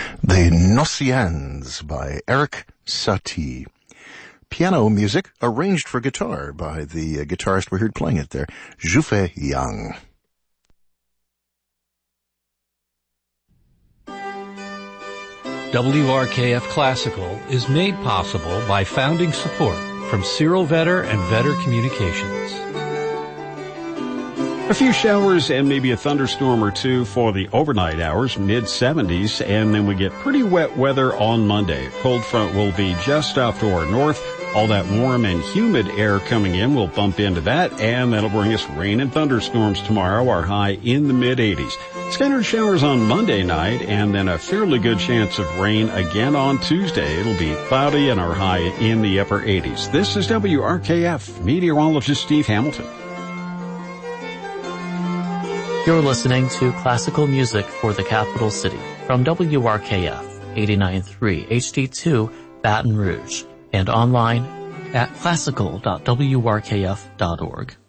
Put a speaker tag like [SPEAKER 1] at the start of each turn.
[SPEAKER 1] The Nocians by Eric Satie. Piano music arranged for guitar by the guitarist we heard playing it there, Zhufe Yang.
[SPEAKER 2] WRKF Classical is made possible by founding support from Cyril Vetter and Vetter Communications.
[SPEAKER 3] A few showers and maybe a thunderstorm or two for the overnight hours, mid-70s, and then we get pretty wet weather on Monday. Cold front will be just off to our north. All that warm and humid air coming in will bump into that, and that'll bring us rain and thunderstorms tomorrow, our high in the mid-80s. Scattered showers on Monday night, and then a fairly good chance of rain again on Tuesday. It'll be cloudy and our high in the upper 80s. This is WRKF, meteorologist Steve Hamilton.
[SPEAKER 4] You're listening to classical music for the capital city from WRKF 89.3 HD2 Baton Rouge and online at classical.wrkf.org.